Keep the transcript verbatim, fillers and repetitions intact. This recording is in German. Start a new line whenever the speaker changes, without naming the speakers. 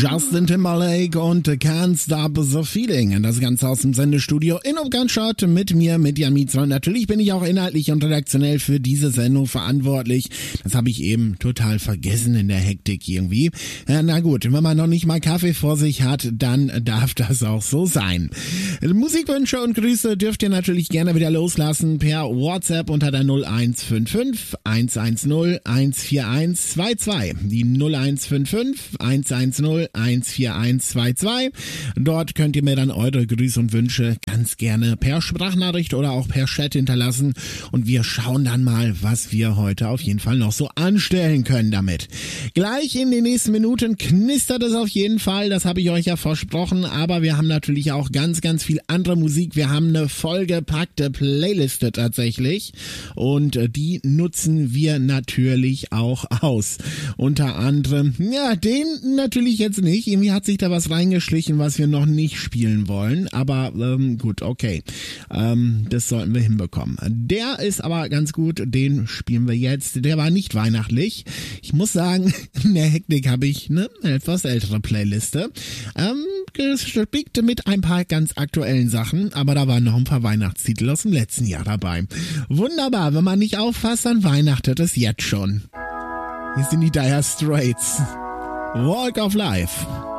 Justin Timberlake und Can't Stop the Feeling. Das Ganze aus dem Sendestudio in und Gunshot mit mir, mit Jan Mietzler. Und natürlich bin ich auch inhaltlich und redaktionell für diese Sendung verantwortlich. Das habe ich eben total vergessen in der Hektik irgendwie. Ja, na gut, wenn man noch nicht mal Kaffee vor sich hat, dann darf das auch so sein. Musikwünsche und Grüße dürft ihr natürlich gerne wieder loslassen per WhatsApp unter der null eins fünf fünf eins eins null eins vier eins zwei zwei. Die null eins fünf fünf eins eins null eins vier eins zwei zwei. Dort könnt ihr mir dann eure Grüße und Wünsche ganz gerne per Sprachnachricht oder auch per Chat hinterlassen und wir schauen dann mal, was wir heute auf jeden Fall noch so anstellen können damit. Gleich in den nächsten Minuten knistert es auf jeden Fall, das habe ich euch ja versprochen, aber wir haben natürlich auch ganz, ganz viel andere Musik. Wir haben eine vollgepackte Playliste tatsächlich und die nutzen wir natürlich auch aus. Unter anderem, ja, den natürlich jetzt nicht. Irgendwie hat sich da was reingeschlichen, was wir noch nicht spielen wollen. Aber ähm, gut, okay. Ähm, das sollten wir hinbekommen. Der ist aber ganz gut. Den spielen wir jetzt. Der war nicht weihnachtlich. Ich muss sagen, in der Hektik habe ich eine etwas ältere Playliste. Ähm, gespickt mit ein paar ganz aktuellen Sachen. Aber da waren noch ein paar Weihnachtstitel aus dem letzten Jahr dabei. Wunderbar. Wenn man nicht aufpasst, dann weihnachtet es jetzt schon. Hier sind die Dire Straits. Walk of Life.